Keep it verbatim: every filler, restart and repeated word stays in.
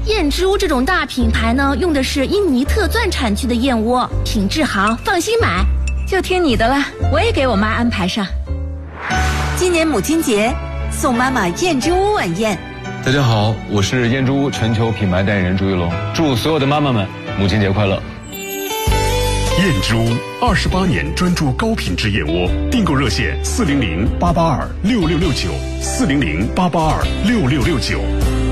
燕之屋这种大品牌呢，用的是印尼特钻产区的燕窝，品质好，放心买。 就听你的了，我也给我妈安排上。 今年母亲节，送妈妈燕之屋晚宴。 大家好，我是燕之屋全球品牌代言人朱一龙，祝所有的妈妈们母亲节快乐。 燕之屋二十八年专注高品质燕窝，订购热线四零零八八二六六六九四零零八八二六六六九。